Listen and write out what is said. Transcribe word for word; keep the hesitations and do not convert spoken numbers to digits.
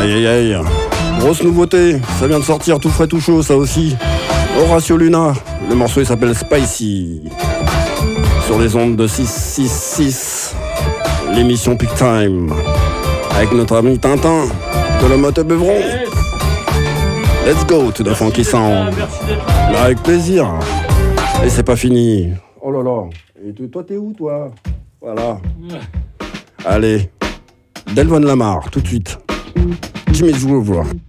Aïe aïe aïe. Grosse nouveauté, ça vient de sortir tout frais tout chaud ça aussi. Horacio Luna, le morceau il s'appelle Spicy. Sur les ondes de six cent soixante-six, l'émission Peak Time. Avec notre ami Tintin de la Motte Beuvron. Let's go to the funky sound. Là, avec plaisir. Et c'est pas fini. Oh là là. Et toi t'es où toi? Voilà. Allez. Delvon Lamar, tout de suite. Jimmy's Groove.